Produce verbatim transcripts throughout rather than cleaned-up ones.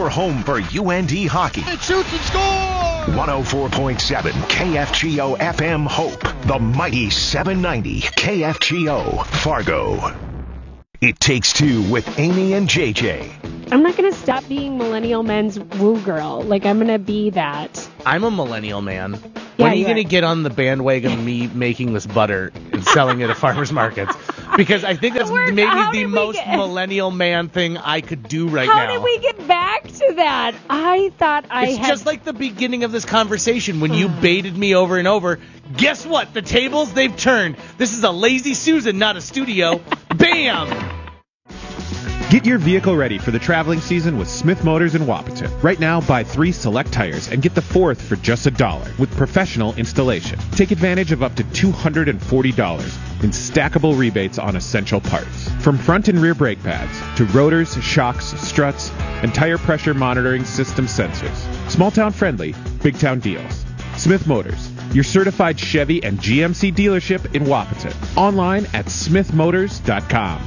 your home for U N D hockey. It shoots and scores! one oh four point seven K F G O F M Hope, the mighty seven ninety K F G O Fargo. It Takes Two with Amy and J J. I'm not going to stop being millennial men's woo girl. Like, I'm going to be that. I'm a millennial man. When Yeah, are you you going to are. get on the bandwagon of me making this butter and selling it at farmers markets? Because I think that's Where- maybe how the did we most get- millennial man thing I could do right How now. did we get back to that? I thought I It's had... just like the beginning of this conversation when you baited me over and over. Guess what? The tables, they've turned. This is a Lazy Susan, not a studio. Bam! Get your vehicle ready for the traveling season with Smith Motors in Wapaton. Right now, buy three select tires and get the fourth for just a dollar with professional installation. Take advantage of up to two hundred forty dollars in stackable rebates on essential parts. From front and rear brake pads to rotors, shocks, struts, and tire pressure monitoring system sensors. Small town friendly, big town deals. Smith Motors, your certified Chevy and G M C dealership in Wapaton. Online at smith motors dot com.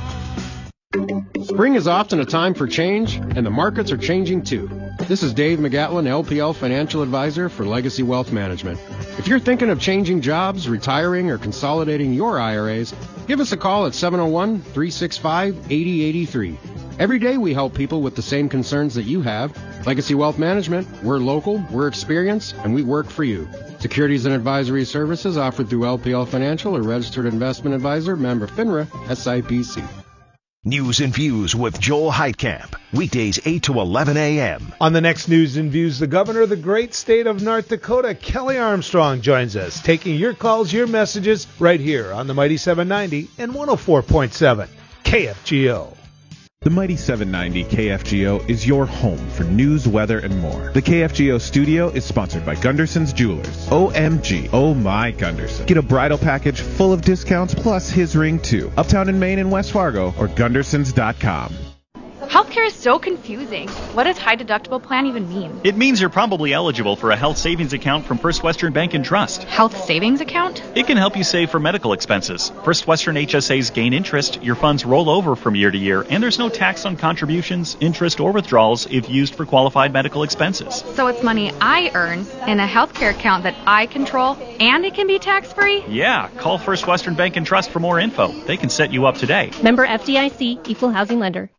Spring is often a time for change, and the markets are changing too. This is Dave McGatlin, L P L Financial Advisor for Legacy Wealth Management. If you're thinking of changing jobs, retiring, or consolidating your I R As, give us a call at seven oh one, three six five, eight oh eight three. Every day we help people with the same concerns that you have. Legacy Wealth Management, we're local, we're experienced, and we work for you. Securities and advisory services offered through L P L Financial, a registered investment advisor, member FINRA, S I P C. News and Views with Joel Heitkamp. Weekdays eight to eleven a.m. On the next News and Views, the governor of the great state of North Dakota, Kelly Armstrong, joins us, taking your calls, your messages, right here on the Mighty seven ninety and one oh four point seven K F G O. The Mighty seven ninety K F G O is your home for news, weather, and more. The K F G O studio is sponsored by Gunderson's Jewelers. O M G. Oh my Gunderson. Get a bridal package full of discounts plus his ring too. Uptown in Maine and West Fargo or gundersons dot com. Healthcare is so confusing. What does high deductible plan even mean? It means you're probably eligible for a health savings account from First Western Bank and Trust. Health savings account? It can help you save for medical expenses. First Western H S As gain interest, your funds roll over from year to year, and there's no tax on contributions, interest, or withdrawals if used for qualified medical expenses. So it's money I earn in a healthcare account that I control, and it can be tax-free? Yeah, call First Western Bank and Trust for more info. They can set you up today. Member F D I C, Equal Housing Lender.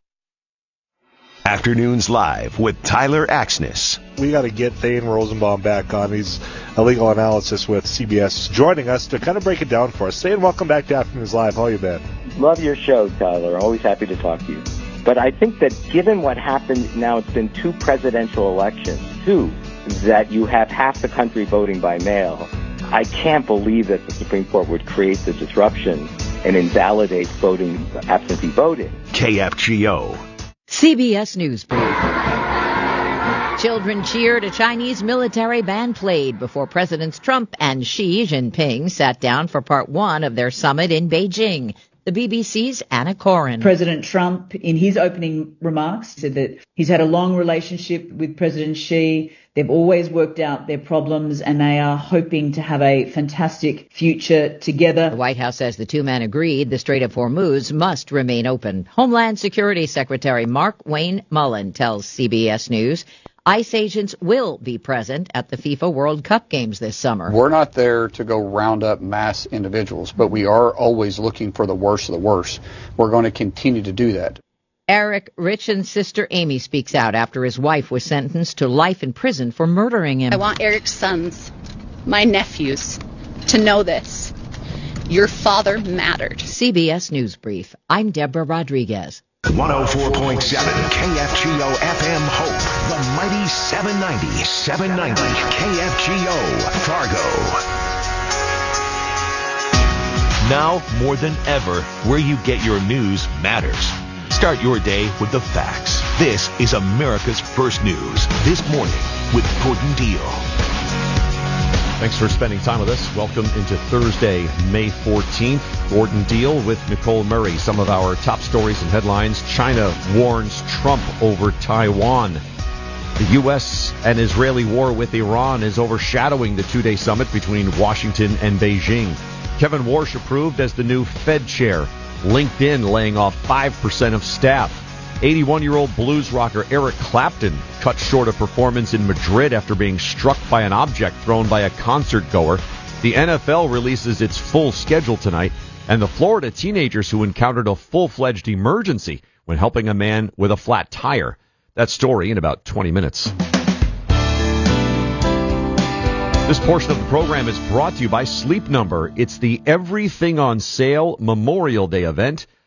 Afternoons Live with Tyler Axness. We got to get Thane Rosenbaum back on. He's a legal analysis with C B S, joining us to kind of break it down for us. Thane, welcome back to Afternoons Live. How you been? Love your show, Tyler. Always happy to talk to you. But I think that given what happened now, it's been two presidential elections, two, that you have half the country voting by mail. I can't believe that the Supreme Court would create the disruption and invalidate voting, absentee voting. K F G O. C B S News Brief. Children cheered, a Chinese military band played before Presidents Trump and Xi Jinping sat down for part one of their summit in Beijing. The B B C's Anna Corin. President Trump, in his opening remarks, said that he's had a long relationship with President Xi. They've always worked out their problems, and they are hoping to have a fantastic future together. The White House says the two men agreed the Strait of Hormuz must remain open. Homeland Security Secretary Mark Wayne Mullen tells C B S News ICE agents will be present at the FIFA World Cup games this summer. We're not there to go round up mass individuals, but we are always looking for the worst of the worst. We're going to continue to do that. Eric Richan's sister Amy speaks out after his wife was sentenced to life in prison for murdering him. I want Eric's sons, my nephews, to know this. Your father mattered. C B S News Brief. I'm Deborah Rodriguez. one oh four point seven K F G O F M Hope, the mighty seven ninety, seven ninety K F G O Fargo. Now, more than ever, where you get your news matters. Start your day with the facts. This is America's First News. This morning with Gordon Deal. Thanks for spending time with us. Welcome into Thursday, May fourteenth. Gordon Deal with Nicole Murray. Some of our top stories and headlines. China warns Trump over Taiwan. The U S and Israeli war with Iran is overshadowing the two-day summit between Washington and Beijing. Kevin Warsh approved as the new Fed chair. LinkedIn laying off five percent of staff. eighty-one-year-old blues rocker Eric Clapton cut short a performance in Madrid after being struck by an object thrown by a concert goer. The N F L releases its full schedule tonight, and the Florida teenagers who encountered a full-fledged emergency when helping a man with a flat tire. That story in about twenty minutes. This portion of the program is brought to you by Sleep Number. It's the Everything on Sale Memorial Day event.